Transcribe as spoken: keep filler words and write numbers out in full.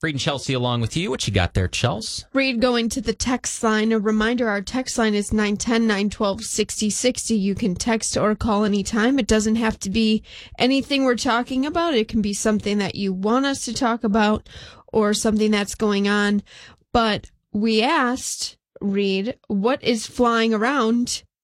Reed and Chelsea along with you. What you got there, Chels? Reed, going to the text line. A reminder, our text line is nine one zero, nine one two, six zero six zero. You can text or call anytime. It doesn't have to be anything we're talking about. It can be something that you want us to talk about or something that's going on. But we asked, Reed, what is flying around